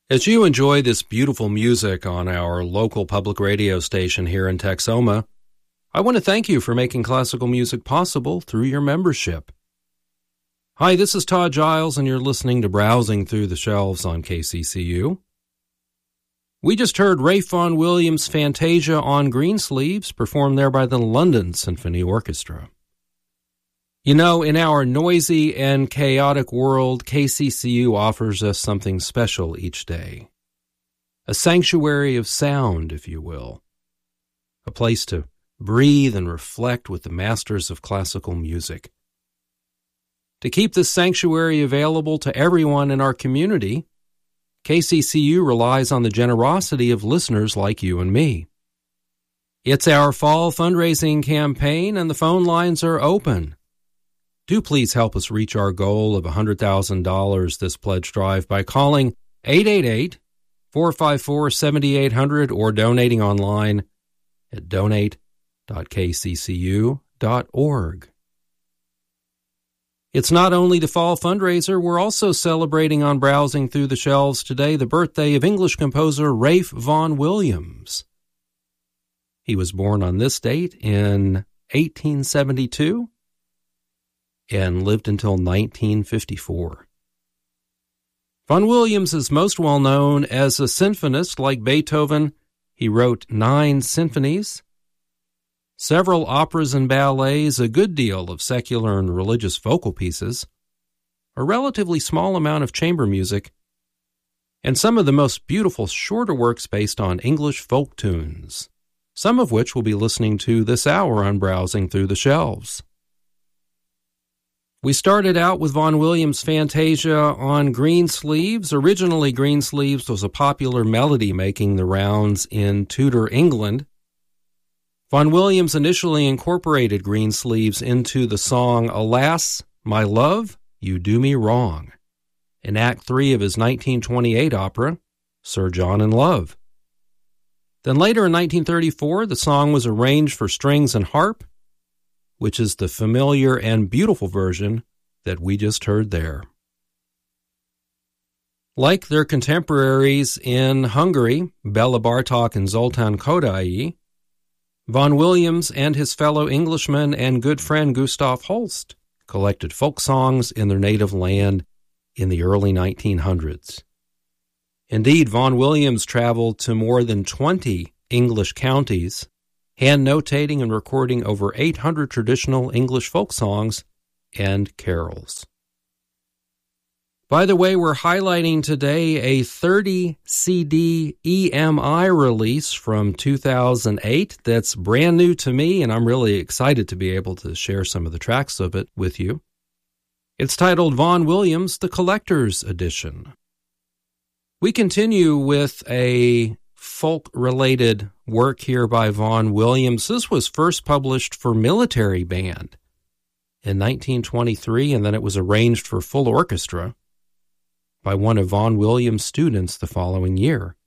As you enjoy this beautiful music on our local public radio station here in Texoma, I want to thank you for making classical music possible through your membership. Hi, this is Todd Giles, and you're listening to Browsing Through the Shelves on KCCU. We just heard Ralph Vaughan Williams' Fantasia on Greensleeves, performed there by the London Symphony Orchestra. You know, in our noisy and chaotic world, KCCU offers us something special each day. A sanctuary of sound, if you will. A place to breathe and reflect with the masters of classical music. To keep this sanctuary available to everyone in our community, KCCU relies on the generosity of listeners like you and me. It's our fall fundraising campaign, and the phone lines are open. Do please help us reach our goal of $100,000 this pledge drive by calling 888-454-7800 or donating online at donate.kccu.org. It's not only the fall fundraiser, we're also celebrating on Browsing Through the Shelves today the birthday of English composer Ralph Vaughan Williams. He was born on this date in 1872 and lived until 1954. Vaughan Williams is most well known as a symphonist. Like Beethoven, he wrote 9 symphonies, several operas and ballets, a good deal of secular and religious vocal pieces, a relatively small amount of chamber music, and some of the most beautiful shorter works based on English folk tunes, some of which we'll be listening to this hour on Browsing Through the Shelves. We started out with Vaughan Williams' Fantasia on Greensleeves. Originally, Greensleeves was a popular melody making the rounds in Tudor England. Vaughan Williams initially incorporated Greensleeves into the song Alas, My Love, You Do Me Wrong, in Act 3 of his 1928 opera, Sir John in Love. Then later in 1934, the song was arranged for strings and harp, which is the familiar and beautiful version that we just heard there. Like their contemporaries in Hungary, Bela Bartok and Zoltán Kodály, Vaughan Williams and his fellow Englishman and good friend Gustav Holst collected folk songs in their native land in the early 1900s. Indeed, Vaughan Williams traveled to more than 20 English counties, hand-notating and recording over 800 traditional English folk songs and carols. By the way, we're highlighting today a 30-CD EMI release from 2008 that's brand new to me, and I'm really excited to be able to share some of the tracks of it with you. It's titled Vaughan Williams, The Collector's Edition. We continue with a folk-related work here by Vaughan Williams. This was first published for military band in 1923, and then it was arranged for full orchestra by one of Vaughan Williams' students the following year.